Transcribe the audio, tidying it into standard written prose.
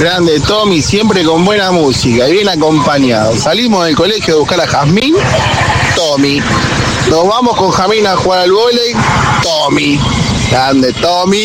Grande Tommy, siempre con buena música y bien acompañado. Salimos del colegio a buscar a Jazmín, Tommy. Nos vamos con Jazmín a jugar al vóley, Tommy. Grande Tommy.